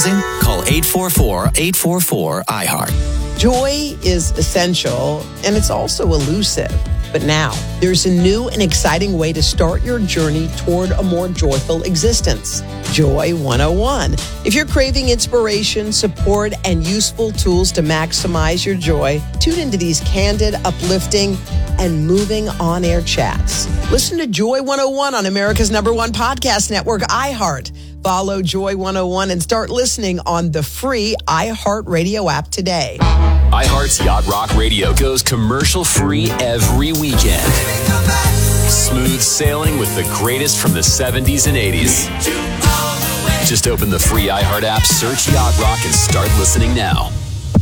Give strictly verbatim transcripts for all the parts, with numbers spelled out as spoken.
Call eight four four, eight four four, I heart. Joy is essential, and it's also elusive. But now, there's a new and exciting way to start your journey toward a more joyful existence. Joy one oh one. If you're craving inspiration, support, and useful tools to maximize your joy, tune into these candid, uplifting, and moving on-air chats. Listen to Joy one oh one on America's number one podcast network, iHeart. Follow Joy one oh one and start listening on the free iHeartRadio app today. iHeart's Yacht Rock Radio goes commercial-free every weekend. Smooth sailing with the greatest from the seventies and eighties. Just open the free iHeart app, search Yacht Rock, and start listening now.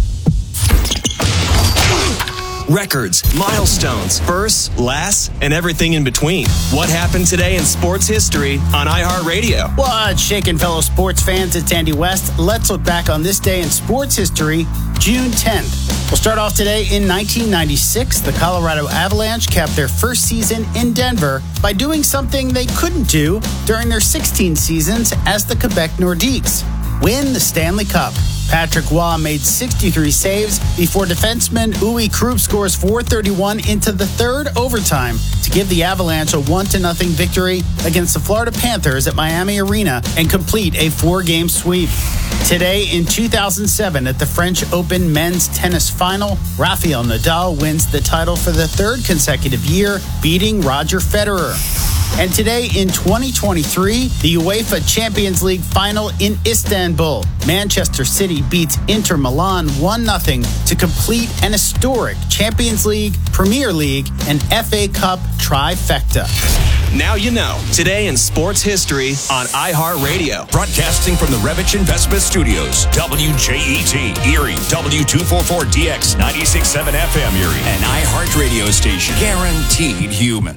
Records, milestones, firsts, lasts, and everything in between. What happened today in sports history on iHeartRadio? What's shaking, fellow sports fans? It's Andy West. Let's look back on this day in sports history, June tenth. We'll start off today in nineteen ninety-six. The Colorado Avalanche capped their first season in Denver by doing something they couldn't do during their sixteen seasons as the Quebec Nordiques: win the Stanley Cup. Patrick Waugh made sixty-three saves before defenseman Uwe Krupp scores four thirty-one into the third overtime to give the Avalanche a one to nothing victory against the Florida Panthers at Miami Arena and complete a four-game sweep. Today in two thousand seven at the French Open men's tennis final, Rafael Nadal wins the title for the third consecutive year, beating Roger Federer. And today in twenty twenty-three, the UEFA Champions League final in Istanbul. Manchester City beats Inter Milan one nothing to complete an historic Champions League, Premier League, and F A Cup trifecta. Now you know. Today in sports history on iHeartRadio. Broadcasting from the Revich Investment Studios. W J E T, Erie. W two forty-four D X, ninety-six point seven F M, Erie. An iHeart radio station. Guaranteed human.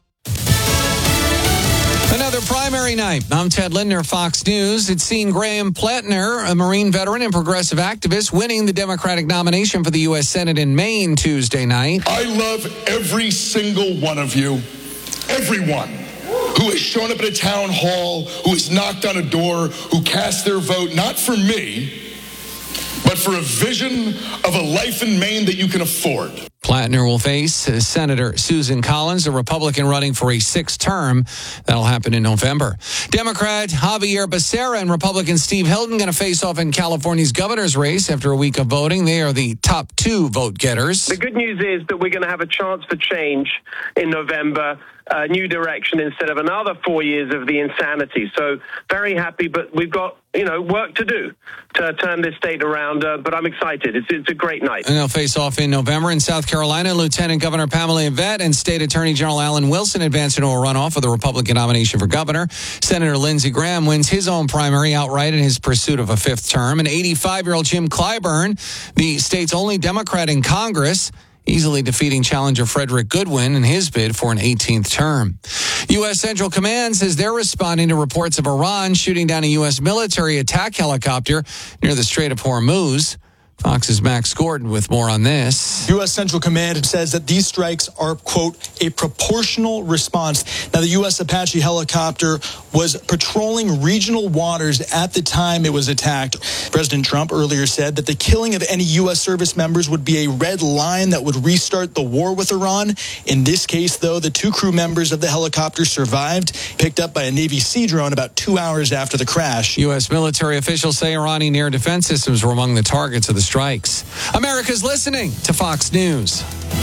Another primary night. I'm Ted Lindner, Fox News. It's seen Graham Plattner, a Marine veteran and progressive activist, winning the Democratic nomination for the U S Senate in Maine Tuesday night. I love every single one of you, everyone who has shown up at a town hall, who has knocked on a door, who cast their vote, not for me, but for a vision of a life in Maine that you can afford. Plattner will face Senator Susan Collins, a Republican running for a sixth term. That'll happen in November. Democrat Javier Becerra and Republican Steve Hilton going to face off in California's governor's race after a week of voting. They are the top two vote getters. The good news is that we're going to have a chance for change in November, a new direction instead of another four years of the insanity. So very happy, but we've got, you know, work to do to turn this state around. Uh, but I'm excited. It's, it's a great night. And they'll face off in November in South Carolina. Lieutenant Governor Pamela Yvette and State Attorney General Alan Wilson advance into a runoff for the Republican nomination for governor. Senator Lindsey Graham wins his own primary outright in his pursuit of a fifth term. And eighty-five-year-old Jim Clyburn, the state's only Democrat in Congress, easily defeating challenger Frederick Goodwin in his bid for an eighteenth term. U S. Central Command says they're responding to reports of Iran shooting down a U S military attack helicopter near the Strait of Hormuz. Fox's Max Gordon with more on this. U S. Central Command says that these strikes are, quote, a proportional response. Now, the U S. Apache helicopter was patrolling regional waters at the time it was attacked. President Trump earlier said that the killing of any U S service members would be a red line that would restart the war with Iran. In this case, though, the two crew members of the helicopter survived, picked up by a Navy Sea drone about two hours after the crash. U S military officials say Iranian air defense systems were among the targets of the strikes. America's listening to Fox News.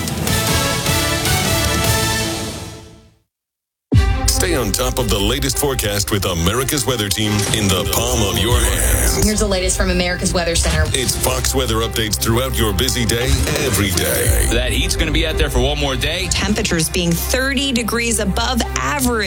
Stay on top of the latest forecast with America's Weather Team in the palm of your hand. Here's the latest from America's Weather Center. It's Fox weather updates throughout your busy day, every day. That heat's going to be out there for one more day. Temperatures being thirty degrees above average.